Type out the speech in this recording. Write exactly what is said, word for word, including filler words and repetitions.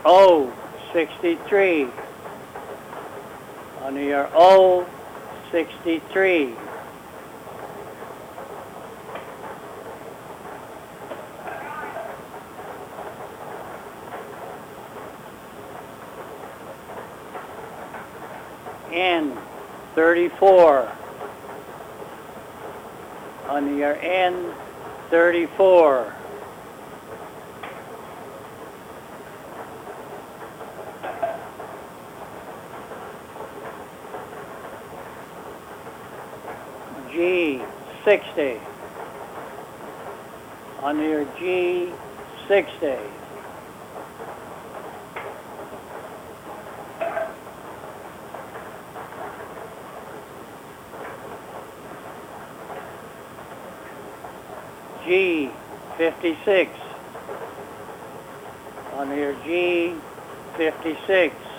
O sixty-three. Under your O sixty-three. N thirty-four. Under your N thirty-four. G sixty. Under your G sixty. G fifty-six. Under your G fifty-six.